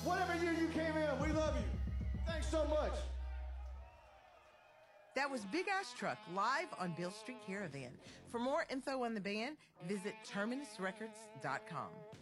Whatever year you came in, we love you. Thanks so much. That was Big Ass Truck live on Beale Street Caravan. For more info on the band, visit terminusrecords.com.